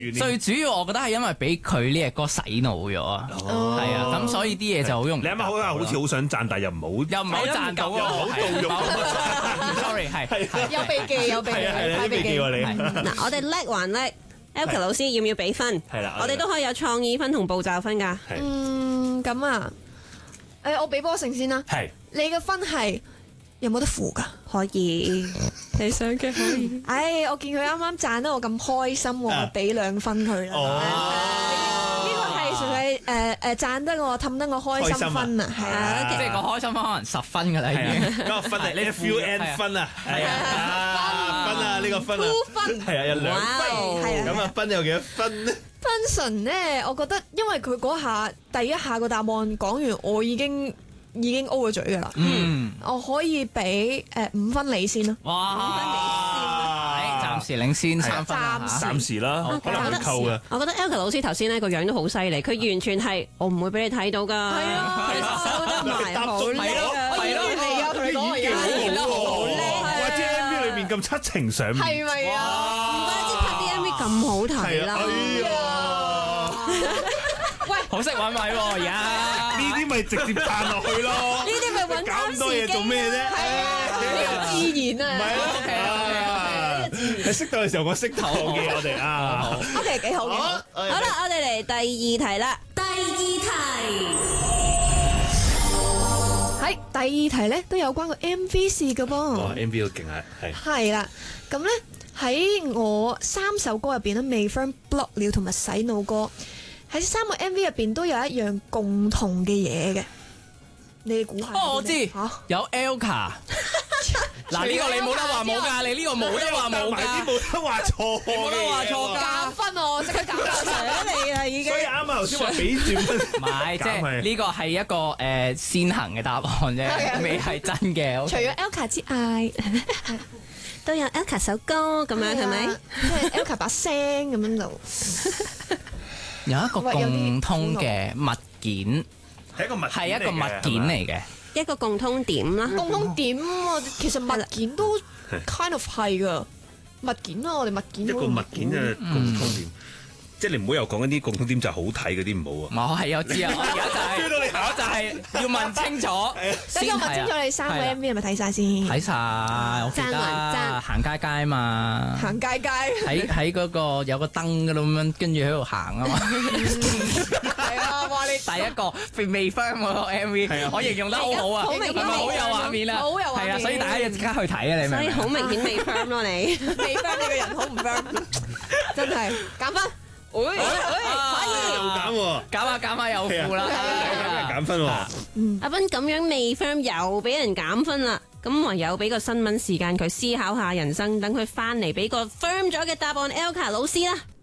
最主要我覺得係因為俾佢呢隻歌洗腦咗啊，係啊，咁所以啲嘢就好容易。 你啱啱好似好想讚，但係又唔好讚到， 又唔好盜用。 Sorry， 係有避忌，有避忌， 係避忌喎你。 嗱，我哋叻還叻。Elka 老師要唔要俾分？ 係啦， 我哋都可以有創意分同步驟分㗎。 咁啊，我俾波勝先啦。 係。 你嘅分係有冇得負㗎？ 可以，你想嘅可以。 我見佢啱啱讚得我咁開心，我俾2分佢啦。呢個係純粹讚得我氹得我開心分啊，係啊， 即係個開心分可能10分㗎啦已經。 嗰個分係 FUN 分啊，係啊，分啊呢個分啊，係啊有2分， 係啊。 咁啊分有幾多分呢？ 分純咧，我覺得因為佢嗰下第一下個答案講完，我已經 O 咗嘴㗎啦。我可以俾5分你先咯。 哇！暫時領先3分啦， 暫時啦，可能會扣嘅。 我覺得 Elka 老師頭先呢個樣都好犀利，佢完全係我唔會俾你睇到㗎。係啊，收得埋好叻啊！ 係咯， 嚟啊，同你講演得好叻， 或者 MV 裏面咁七情上面， 係咪啊？ 唔怪之拍啲 MV 咁好睇啦。 喂， 好識揾位喎而家。 呢啲咪直接彈落去咯。 呢啲咪揾搞咁多嘢做咩啫？ 係啊，呢個自然啊。 唔係咯，喺適當嘅時候我識投嘅我哋啊。 OK， 幾好嘅。 好啦，我哋嚟第2題啦。第2題喺第2題咧都有關個 MV 事嘅噃。 哇 MV 好勁啊， 係啦，咁咧喺我3首歌入邊咧，未 firm block 了同埋洗腦歌，喺3個 MV 入邊都有一樣共同嘅嘢嘅，你估下？ 我知有 Elka。嗱呢個你冇得話冇㗎，你呢個冇得話冇㗎， 冇得話錯， 冇得話錯㗎。 減分我即刻減分你啦已經。 所以啱啱頭先話俾轉分， 唔係即係呢個係一個先行嘅答案啫，未係真嘅。 除咗 Elka 之外， 都有 Elka 首歌咁樣係咪？ 即係 Elka 把聲咁樣就有一個共通嘅物件， 係一個物件嚟嘅。 一個共通點啦， 共通點喎，其實物件都 kind of 係噶，物件咯，我哋物件一個物件嘅共通點，即係你唔好又講緊啲共通點就係好睇嗰啲唔好啊。 我係我知啊，我而家就係要問清楚。 等我問清楚你3個 MV 係咪睇晒先？ 睇晒，我記得行街街嘛， 行街街喺嗰個有個燈㗎咯咁樣，跟住喺度行啊嘛。 係啊，哇！你第一個未 firm 嗰個 MV，我形容得好好啊， 好明顯好有畫面啦， 好有畫面， 係啊，所以大家要即刻去睇啊，你明唔明？ 所以好明顯未 firm 咯，你未 firm 你個人好唔 firm，真係減分，可以又減喎， 減下又負啦， 減分喎。 阿斌咁樣未 firm 又俾人減分啦，咁唯有俾個新聞時間佢思考下人生，等佢翻嚟俾個 firm 咗嘅答案 ，Elka 老師啦。